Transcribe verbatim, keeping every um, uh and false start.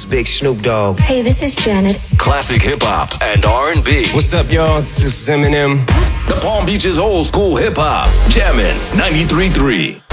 Big Snoop Dogg. Hey, this is Janet. Classic hip hop and R and B. What's up, y'all? This is Eminem. The Palm Beach's old school hip hop. Jammin' ninety-three point three.